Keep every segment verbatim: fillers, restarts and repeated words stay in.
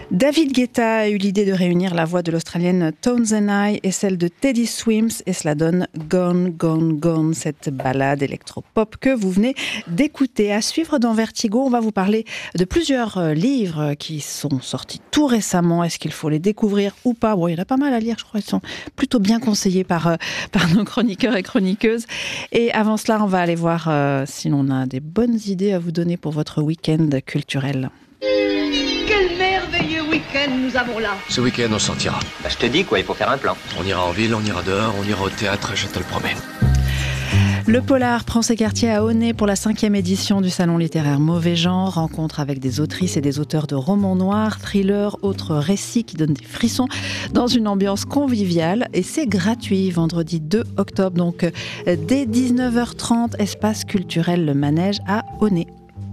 David Guetta a eu l'idée de réunir la voix de l'Australienne Tones and I et celle de Teddy Swims, et cela donne Gone, Gone, Gone, cette ballade électropop que vous venez d'écouter. À suivre dans Vertigo, on va vous parler de plusieurs livres qui sont sortis tout récemment. Est-ce qu'il faut les découvrir ou pas? Bon, il y en a pas mal à lire, je crois qu'ils sont plutôt bien conseillés par, par nos chroniqueurs et chroniqueuses. Et avant cela, on va aller voir euh, si l'on a des bonnes idées à vous donner pour votre week-end culturel. Quel merveilleux week-end nous avons là. Ce week-end, on sortira. Bah, je te dis quoi, il faut faire un plan. On ira en ville, on ira dehors, on ira au théâtre, je te le promets. Le Polar prend ses quartiers à Aunay pour la cinquième édition du salon littéraire Mauvais Genre. Rencontre avec des autrices et des auteurs de romans noirs, thrillers, autres récits qui donnent des frissons dans une ambiance conviviale. Et c'est gratuit, vendredi deux octobre, donc dès dix-neuf heures trente, espace culturel Le Manège à Aunay.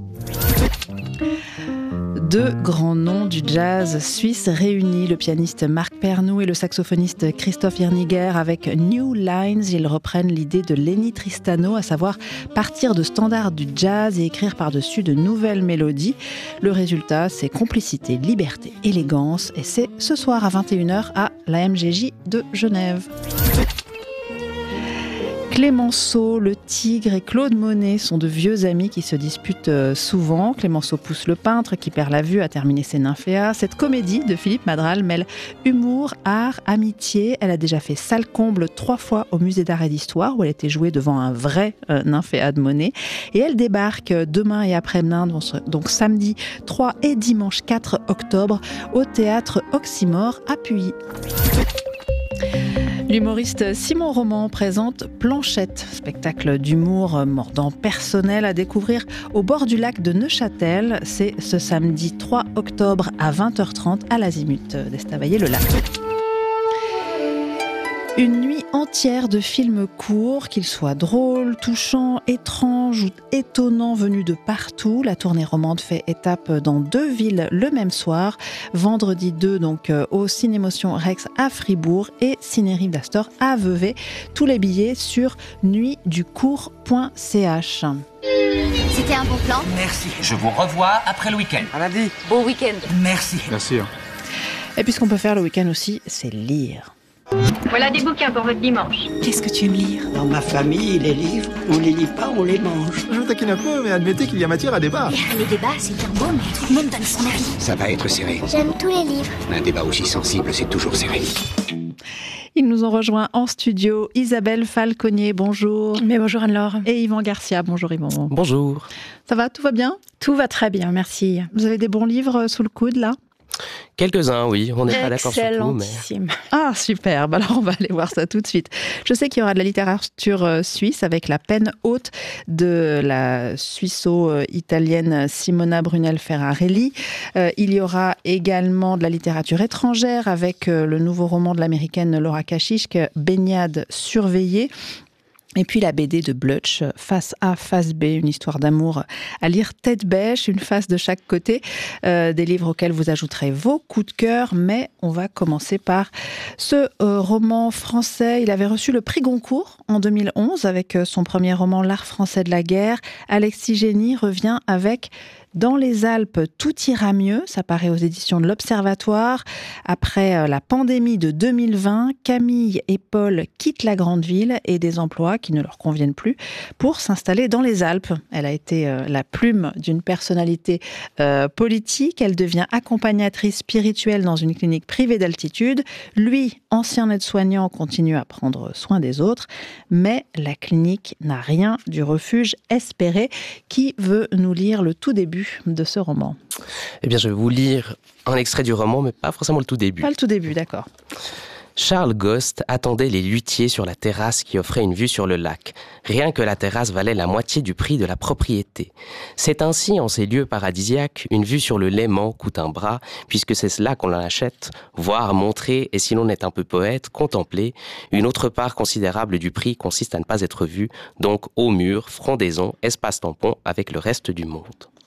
Deux grands noms du jazz suisse réunis, le pianiste Marc Pernou et le saxophoniste Christoph Jerniger. Avec New Lines, ils reprennent l'idée de Lenny Tristano, à savoir partir de standards du jazz et écrire par-dessus de nouvelles mélodies. Le résultat, c'est complicité, liberté, élégance, et c'est ce soir à vingt et une heures à la M G J de Genève. Clémenceau, le Tigre et Claude Monet sont de vieux amis qui se disputent souvent. Clémenceau pousse le peintre qui perd la vue à terminer ses nymphéas. Cette comédie de Philippe Madral mêle humour, art, amitié. Elle a déjà fait salle comble trois fois au musée d'art et d'histoire où elle était jouée devant un vrai euh, nymphéa de Monet. Et elle débarque demain et après-demain, donc samedi trois et dimanche quatre octobre, au théâtre Oxymore à Puy. L'humoriste Simon Roman présente Planchette, spectacle d'humour mordant personnel à découvrir au bord du lac de Neuchâtel. C'est ce samedi trois octobre à vingt heures trente à l'Azimut d'Estavayer-le-Lac. Une nuit entière de films courts, qu'ils soient drôles, touchants, étranges ou étonnants venus de partout. La tournée romande fait étape dans deux villes le même soir. Vendredi deux, donc au Cinémotion Rex à Fribourg et Ciné-Rive d'Astor à Vevey. Tous les billets sur nuit du cours point c h. C'était un bon plan. Merci. Je vous revois après le week-end. À lundi. Bon week-end. Merci. Merci. Et puis ce qu'on peut faire le week-end aussi, c'est lire. Voilà des bouquins pour votre dimanche. Qu'est-ce que tu aimes lire? Dans ma famille, les livres, on les lit pas, on les mange. Je vous taquine un peu, mais admettez qu'il y a matière à débat. Les débats, c'est bien beau, mais tout le monde donne son avis. Ça va être serré. J'aime tous les livres. Un débat aussi sensible, c'est toujours serré. Ils nous ont rejoints en studio. Isabelle Falconier, bonjour. Mais bonjour Anne-Laure. Et Yvan Garcia, bonjour Yvan. Bonjour. Ça va, tout va bien? Tout va très bien, merci. Vous avez des bons livres sous le coude, là? Quelques-uns, oui. On n'est pas d'accord sur tout, mais... Ah, superbe. Alors, on va aller voir ça tout de suite. Je sais qu'il y aura de la littérature suisse avec La peine haute de la suisse-italienne Simona Brunel-Ferrarelli. Euh, il y aura également de la littérature étrangère avec le nouveau roman de l'américaine Laura Kaschick, Baignade surveillée. Et puis la B D de Blutch, Face A, Face B, une histoire d'amour à lire tête bêche, une face de chaque côté, euh, des livres auxquels vous ajouterez vos coups de cœur. Mais on va commencer par ce euh, roman français. Il avait reçu le prix Goncourt en deux mille onze avec son premier roman L'art français de la guerre. Alexis Génie revient avec Dans les Alpes, tout ira mieux. Ça paraît aux éditions de l'Observatoire. Après la pandémie de deux mille vingt, Camille et Paul quittent la grande ville et des emplois qui ne leur conviennent plus pour s'installer dans les Alpes. Elle a été euh, la plume d'une personnalité euh, politique. Elle devient accompagnatrice spirituelle dans une clinique privée d'altitude. Lui, ancien aide-soignant, continue à prendre soin des autres. Mais la clinique n'a rien du refuge espéré. Qui veut nous lire le tout début de ce roman? Eh bien, je vais vous lire un extrait du roman, mais pas forcément le tout début. Pas le tout début, d'accord. Charles Ghost attendait les luthiers sur la terrasse qui offrait une vue sur le lac. Rien que la terrasse valait la moitié du prix de la propriété. C'est ainsi, en ces lieux paradisiaques, une vue sur le Léman coûte un bras, puisque c'est cela qu'on l'achète, voir, montrer, et si l'on est un peu poète, contempler. Une autre part considérable du prix consiste à ne pas être vu, donc au mur, frondaison, espace tampon avec le reste du monde.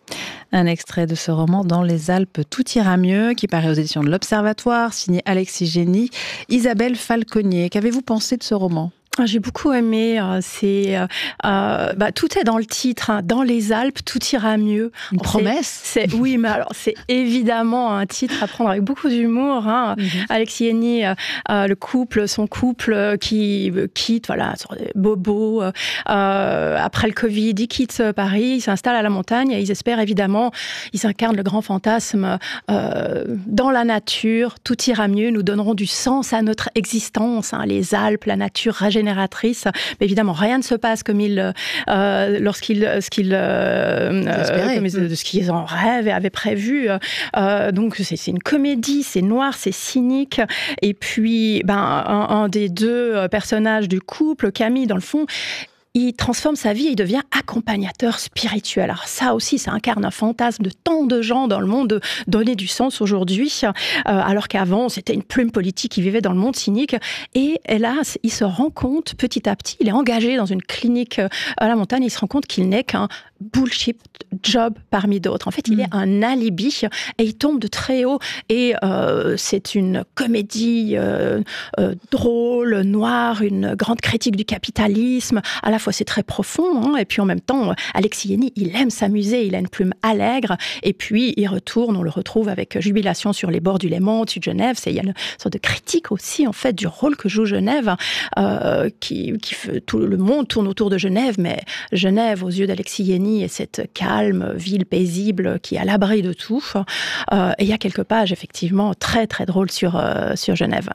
Un extrait de ce roman Dans les Alpes, tout ira mieux, qui paraît aux éditions de l'Observatoire, signé Alexis Génie. Isabelle Falconier, qu'avez-vous pensé de ce roman ? J'ai beaucoup aimé. Euh, c'est, euh, bah, tout est dans le titre. Hein. Dans les Alpes, tout ira mieux. Une promesse. C'est, c'est, oui, mais alors c'est évidemment un titre à prendre avec beaucoup d'humour. Hein. Mm-hmm. Alexis Henny, euh, euh, le couple, son couple qui quitte, voilà, sur des bobos. Euh, après le Covid, ils quittent Paris, ils s'installent à la montagne et ils espèrent évidemment, ils incarnent le grand fantasme euh, dans la nature. Tout ira mieux. Nous donnerons du sens à notre existence. Hein. Les Alpes, la nature régénératrice. Mais évidemment, rien ne se passe comme il, euh, lorsqu'il, ce qu'il, euh, euh, comme, de ce qu'ils en rêvent et avaient prévu. Euh, donc, c'est, c'est une comédie, c'est noir, c'est cynique. Et puis, ben, un, un des deux personnages du couple, Camille, dans le fond, il transforme sa vie et il devient accompagnateur spirituel. Alors ça aussi, ça incarne un fantasme de tant de gens dans le monde de donner du sens aujourd'hui, euh, alors qu'avant, c'était une plume politique qui vivait dans le monde cynique. Et hélas, il se rend compte petit à petit, il est engagé dans une clinique à la montagne, il se rend compte qu'il n'est qu'un bullshit job parmi d'autres. En fait, il mmh. est un alibi et il tombe de très haut. Et euh, c'est une comédie euh, euh, drôle, noire, une grande critique du capitalisme. À la fois, c'est très profond. Hein, et puis, en même temps, Alexis Henny, il aime s'amuser. Il a une plume allègre. Et puis, il retourne. On le retrouve avec jubilation sur les bords du Léman, au-dessus de Genève. C'est, il y a une sorte de critique aussi, en fait, du rôle que joue Genève. Euh, qui, qui fait, tout le monde tourne autour de Genève. Mais Genève, aux yeux d'Alexis Henny, et cette calme ville paisible qui est à l'abri de tout. Euh, et il y a quelques pages, effectivement, très, très drôles sur, euh, sur Genève.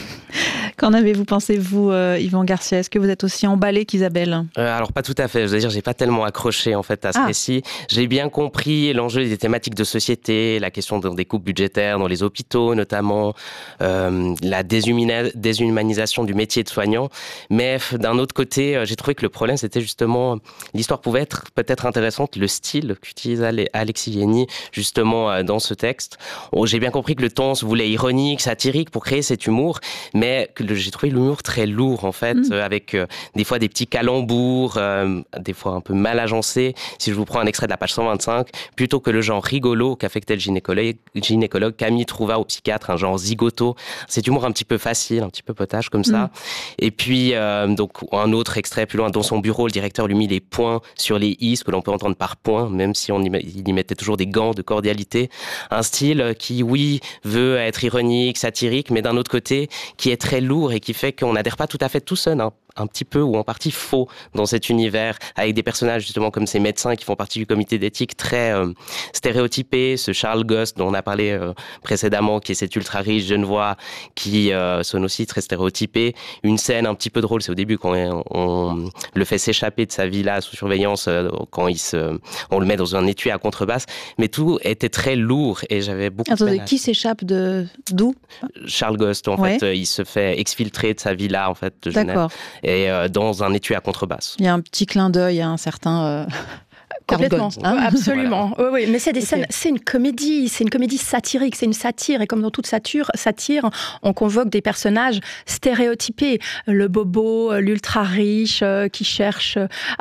Qu'en avez-vous pensé, vous, euh, Yvan Garcia? Est-ce que vous êtes aussi emballé qu'Isabelle? euh, Alors, pas tout à fait. Je veux dire, j'ai pas tellement accroché, en fait, à ce ah. récit. J'ai bien compris l'enjeu des thématiques de société, la question des coupes budgétaires dans les hôpitaux, notamment, euh, la déshumana- déshumanisation du métier de soignant. Mais d'un autre côté, j'ai trouvé que le problème, c'était justement, l'histoire pouvait être peut-être intéressante, le style qu'utilise Alexis Henny, justement, dans ce texte. Oh, j'ai bien compris que le ton se voulait ironique, satirique pour créer cet humour, mais que j'ai trouvé l'humour très lourd, en fait, mmh. euh, avec euh, des fois des petits calembours, euh, des fois un peu mal agencés. Si je vous prends un extrait de la page cent vingt-cinq, plutôt que le genre rigolo qu'affectait le gynécologue, gynécologue, Camille trouva au psychiatre un genre zigoto. Cet humour un petit peu facile, un petit peu potage comme ça. Mmh. Et puis, euh, donc, un autre extrait plus loin, dans son bureau, le directeur lui mit les points sur les i, ce que l'on peut entendre par points, même si on y, il y mettait toujours des gants de cordialité. Un style qui, oui, veut être ironique, satirique, mais d'un autre côté, qui est très lourd et qui fait qu'on n'adhère pas tout à fait tout seul, hein, un petit peu ou en partie faux dans cet univers, avec des personnages justement comme ces médecins qui font partie du comité d'éthique très euh, stéréotypés, ce Charles Gost dont on a parlé euh, précédemment, qui est cet ultra riche genevois qui euh, sonne aussi très stéréotypé. Une scène un petit peu drôle, c'est au début quand on, on le fait s'échapper de sa villa sous surveillance, euh, quand il se, on le met dans un étui à contrebasse, mais tout était très lourd et j'avais beaucoup Attendez, de peine à... qui s'échappe de d'où? Charles Gost, en ouais. fait, euh, il se fait exfiltrer de sa villa en fait de Genève. D'accord. Et euh, dans un étui à contrebasse. Il y a un petit clin d'œil à un certain... Euh... Complètement, hein, absolument. Voilà. Oui, oui, mais c'est des okay. scènes, c'est une comédie, c'est une comédie satirique, c'est une satire, et comme dans toute satire, satire, on convoque des personnages stéréotypés, le bobo, l'ultra riche euh, qui cherche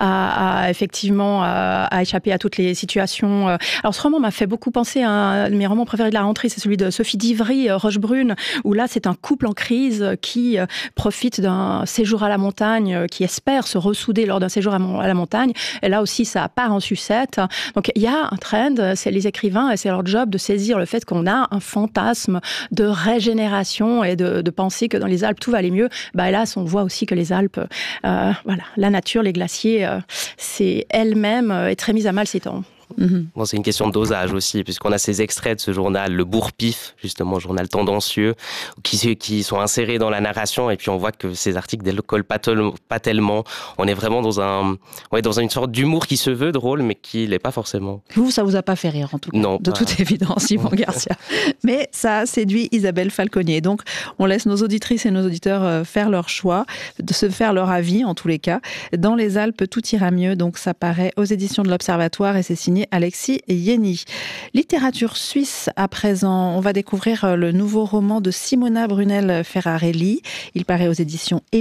à, à effectivement à, à échapper à toutes les situations. Alors ce roman m'a fait beaucoup penser à un de mes romans préférés de la rentrée, c'est celui de Sophie Divry, Rochebrune, où là c'est un couple en crise qui profite d'un séjour à la montagne, qui espère se ressouder lors d'un séjour à la montagne, et là aussi ça part en sucette. Donc il y a un trend, c'est les écrivains et c'est leur job de saisir le fait qu'on a un fantasme de régénération et de, de penser que dans les Alpes tout va aller mieux. Bah hélas, on voit aussi que les Alpes, euh, voilà, la nature, les glaciers, euh, c'est elle-même euh, est très mise à mal ces temps. Mmh. Bon, c'est une question de dosage aussi, puisqu'on a ces extraits de ce journal, le Bourre-Pif, justement, journal tendancieux, qui, qui sont insérés dans la narration, et puis on voit que ces articles ne collent pas, tel, pas tellement. On est vraiment dans, un, ouais, dans une sorte d'humour qui se veut drôle, mais qui l'est pas forcément. Vous, ça vous a pas fait rire, en tout cas, non, de pas... toute évidence, Yvan Garcia. Mais ça a séduit Isabelle Falconier. Donc, on laisse nos auditrices et nos auditeurs faire leur choix, de se faire leur avis, en tous les cas. Dans les Alpes, tout ira mieux. Donc, ça paraît aux éditions de l'Observatoire et c'est signé Alexis Henny. Littérature suisse à présent. On va découvrir le nouveau roman de Simona Brunel-Ferrarelli. Il paraît aux éditions